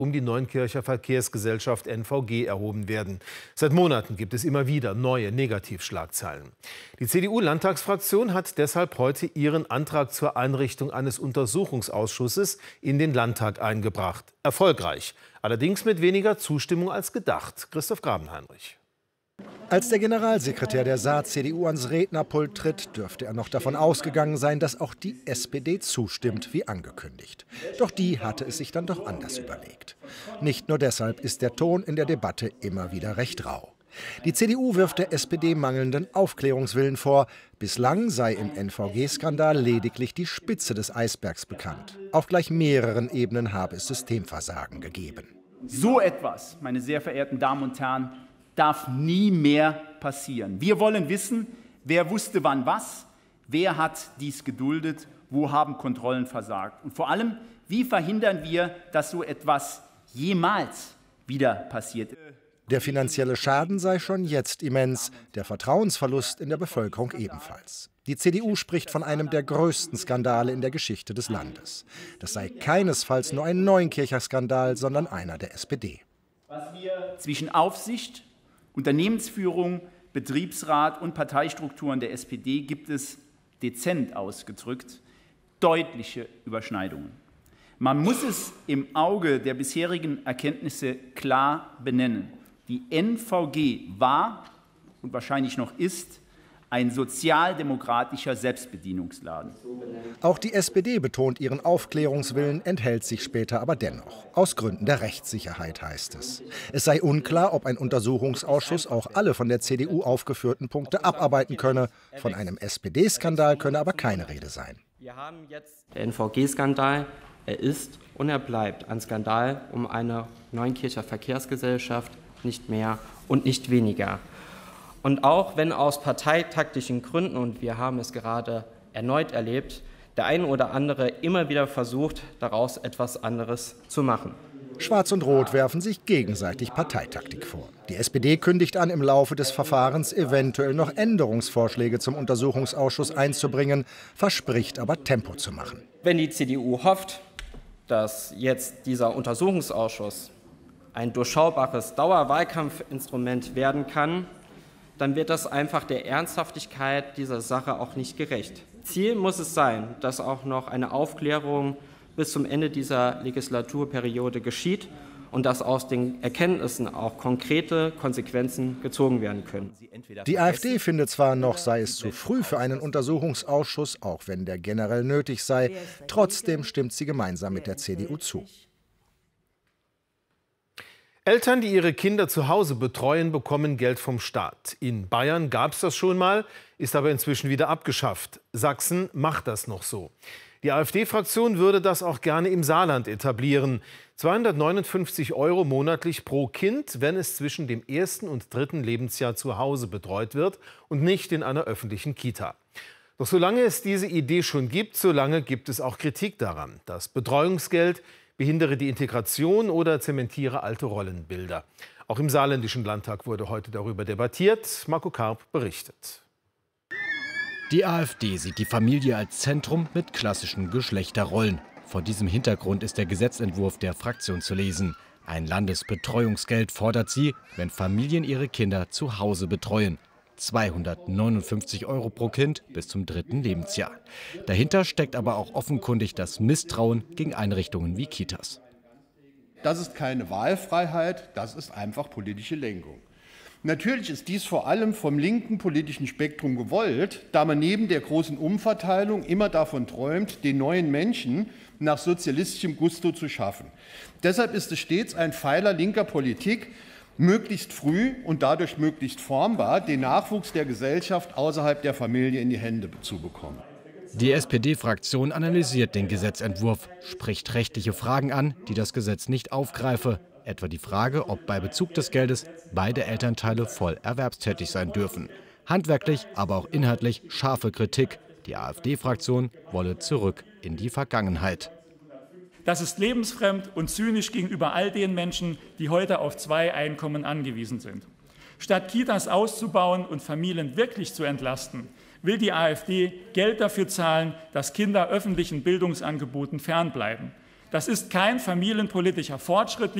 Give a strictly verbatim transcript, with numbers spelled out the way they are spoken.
um die Neunkircher Verkehrsgesellschaft N V G erhoben werden. Seit Monaten gibt es immer wieder neue Negativschlagzeilen. Die C D U-Landtagsfraktion hat deshalb heute ihren Antrag zur Einrichtung eines Untersuchungsausschusses in den Landtag eingebracht. Erfolgreich, allerdings mit weniger Zustimmung als gedacht. Christoph Grabenheinrich. Als der Generalsekretär der Saar-C D U ans Rednerpult tritt, dürfte er noch davon ausgegangen sein, dass auch die S P D zustimmt, wie angekündigt. Doch die hatte es sich dann doch anders überlegt. Nicht nur deshalb ist der Ton in der Debatte immer wieder recht rau. Die C D U wirft der S P D mangelnden Aufklärungswillen vor. Bislang sei im N V G-Skandal lediglich die Spitze des Eisbergs bekannt. Auf gleich mehreren Ebenen habe es Systemversagen gegeben. So etwas, meine sehr verehrten Damen und Herren, darf nie mehr passieren. Wir wollen wissen, wer wusste wann was, wer hat dies geduldet, wo haben Kontrollen versagt. Und vor allem, wie verhindern wir, dass so etwas jemals wieder passiert. Der finanzielle Schaden sei schon jetzt immens, der Vertrauensverlust in der Bevölkerung ebenfalls. Die C D U spricht von einem der größten Skandale in der Geschichte des Landes. Das sei keinesfalls nur ein Neunkircher Skandal, sondern einer der S P D. Was wir zwischen Aufsicht, Unternehmensführung, Betriebsrat und Parteistrukturen der S P D gibt es, dezent ausgedrückt, deutliche Überschneidungen. Man muss es im Auge der bisherigen Erkenntnisse klar benennen. Die N V G war und wahrscheinlich noch ist ein sozialdemokratischer Selbstbedienungsladen. Auch die S P D betont ihren Aufklärungswillen, enthält sich später aber dennoch. Aus Gründen der Rechtssicherheit heißt es. Es sei unklar, ob ein Untersuchungsausschuss auch alle von der C D U aufgeführten Punkte abarbeiten könne. Von einem S P D-Skandal könne aber keine Rede sein. Wir haben jetzt den N V G-Skandal. Er ist und er bleibt ein Skandal um eine Neunkircher Verkehrsgesellschaft, nicht mehr und nicht weniger. Und auch wenn aus parteitaktischen Gründen, und wir haben es gerade erneut erlebt, der eine oder andere immer wieder versucht, daraus etwas anderes zu machen. Schwarz und Rot werfen sich gegenseitig Parteitaktik vor. Die S P D kündigt an, im Laufe des Verfahrens eventuell noch Änderungsvorschläge zum Untersuchungsausschuss einzubringen, verspricht aber Tempo zu machen. Wenn die C D U hofft, dass jetzt dieser Untersuchungsausschuss ein durchschaubares Dauerwahlkampfinstrument werden kann, dann wird das einfach der Ernsthaftigkeit dieser Sache auch nicht gerecht. Ziel muss es sein, dass auch noch eine Aufklärung bis zum Ende dieser Legislaturperiode geschieht und dass aus den Erkenntnissen auch konkrete Konsequenzen gezogen werden können. Die AfD findet zwar, noch sei es zu früh für einen Untersuchungsausschuss, auch wenn der generell nötig sei, trotzdem stimmt sie gemeinsam mit der C D U zu. Eltern, die ihre Kinder zu Hause betreuen, bekommen Geld vom Staat. In Bayern gab es das schon mal, ist aber inzwischen wieder abgeschafft. Sachsen macht das noch so. Die AfD-Fraktion würde das auch gerne im Saarland etablieren. zweihundertneunundfünfzig Euro monatlich pro Kind, wenn es zwischen dem ersten und dritten Lebensjahr zu Hause betreut wird und nicht in einer öffentlichen Kita. Doch solange es diese Idee schon gibt, solange gibt es auch Kritik daran. Das Betreuungsgeld behindere die Integration oder zementiere alte Rollenbilder. Auch im Saarländischen Landtag wurde heute darüber debattiert. Marco Karp berichtet. Die AfD sieht die Familie als Zentrum mit klassischen Geschlechterrollen. Vor diesem Hintergrund ist der Gesetzentwurf der Fraktion zu lesen. Ein Landesbetreuungsgeld fordert sie, wenn Familien ihre Kinder zu Hause betreuen. zweihundertneunundfünfzig Euro pro Kind bis zum dritten Lebensjahr. Dahinter steckt aber auch offenkundig das Misstrauen gegen Einrichtungen wie Kitas. Das ist keine Wahlfreiheit, das ist einfach politische Lenkung. Natürlich ist dies vor allem vom linken politischen Spektrum gewollt, da man neben der großen Umverteilung immer davon träumt, den neuen Menschen nach sozialistischem Gusto zu schaffen. Deshalb ist es stets ein Pfeiler linker Politik, möglichst früh und dadurch möglichst formbar den Nachwuchs der Gesellschaft außerhalb der Familie in die Hände zu bekommen. Die S P D-Fraktion analysiert den Gesetzentwurf, spricht rechtliche Fragen an, die das Gesetz nicht aufgreife. Etwa die Frage, ob bei Bezug des Geldes beide Elternteile voll erwerbstätig sein dürfen. Handwerklich, aber auch inhaltlich scharfe Kritik. Die AfD-Fraktion wolle zurück in die Vergangenheit. Das ist lebensfremd und zynisch gegenüber all den Menschen, die heute auf zwei Einkommen angewiesen sind. Statt Kitas auszubauen und Familien wirklich zu entlasten, will die AfD Geld dafür zahlen, dass Kinder öffentlichen Bildungsangeboten fernbleiben. Das ist kein familienpolitischer Fortschritt.